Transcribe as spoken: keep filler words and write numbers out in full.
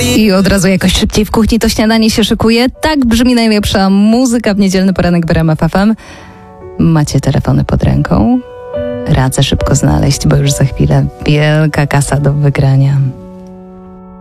I od razu jakoś szybciej w kuchni to śniadanie się szykuje. Tak brzmi najlepsza muzyka w niedzielny poranek w R M F F M. Macie telefony pod ręką? Radzę szybko znaleźć, bo już za chwilę wielka kasa do wygrania.